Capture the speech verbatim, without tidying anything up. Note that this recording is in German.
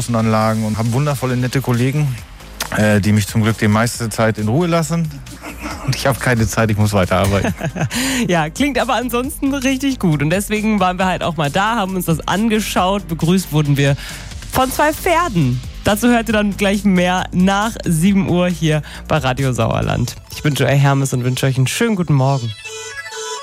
Außenanlagen und habe wundervolle, nette Kollegen, äh, die mich zum Glück die meiste Zeit in Ruhe lassen. Und ich habe keine Zeit, ich muss weiterarbeiten. Ja, klingt aber ansonsten richtig gut. Und deswegen waren wir halt auch mal da, haben uns das angeschaut. Begrüßt wurden wir von zwei Pferden. Dazu hört ihr dann gleich mehr nach sieben Uhr hier bei Radio Sauerland. Ich wünsche euch Hermes und wünsche euch einen schönen guten Morgen.